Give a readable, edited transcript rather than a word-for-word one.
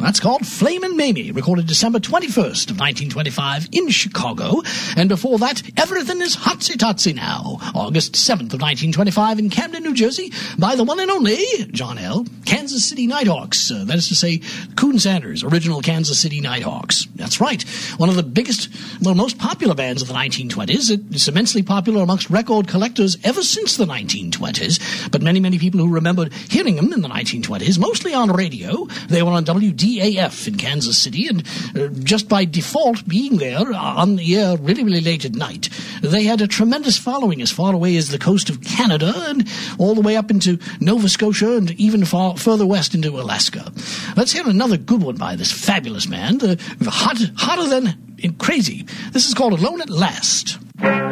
That's called Flamin' Mamie, recorded December 21st of 1925 in Chicago. And before that, Everything is Hotsy Totsy Now, August 7th of 1925 in Camden, New Jersey, by the one and only John L. Kansas City Nighthawks. That is to say, Coon Sanders, original Kansas City Nighthawks. That's right. One of the biggest, most popular bands of the 1920s. It's immensely popular amongst record collectors ever since the 1920s. But many, many people who remembered hearing them in the 1920s, mostly on radio. They were on WDAF in Kansas City, and just by default being there on the air really, really late at night, they had a tremendous following as far away as the coast of Canada and all the way up into Nova Scotia and even far further west into Alaska. Let's hear another good one by this fabulous man, hotter than crazy. This is called Alone at Last.